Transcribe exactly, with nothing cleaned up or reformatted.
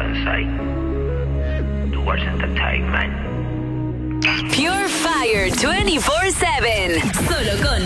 Kansai. Towards Entertainment. Pure Fire veinticuatro siete. Solo con